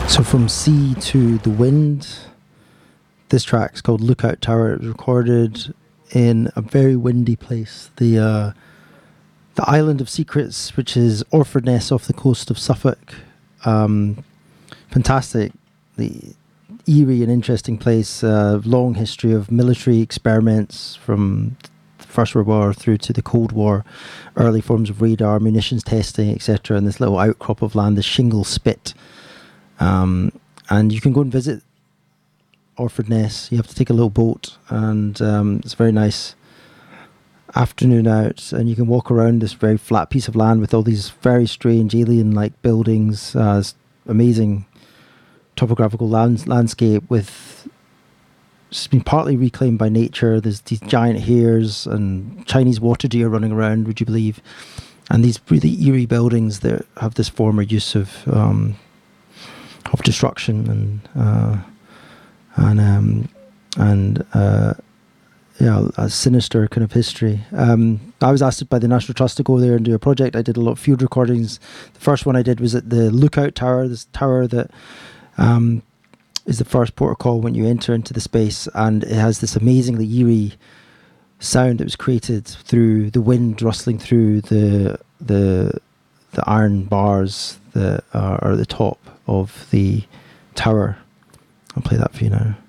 So from sea to the wind, this track's called Lookout Tower. It was recorded in a very windy place, the island of secrets, which is Orfordness off the coast of Suffolk. Fantastic, the eerie and interesting place. Long history of military experiments from the First World War through to the Cold War, early forms of radar, munitions testing, etc. And this little outcrop of land, the Shingle Spit. And you can go and visit Orfordness. You have to take a little boat, and it's a very nice afternoon out, and you can walk around this very flat piece of land with all these very strange alien-like buildings. It's amazing topographical landscape with it's been partly reclaimed by nature. There's these giant hares and Chinese water deer running around, would you believe? And these really eerie buildings that have this former use of destruction and a sinister kind of history. I was asked by the National Trust to go there and do a project. I did a lot of field recordings. The first one I did was at the Lookout Tower, this tower that is the first port of call when you enter into the space, and it has this amazingly eerie sound that was created through the wind rustling through the iron bars that are at the top of the tower. I'll play that for you now.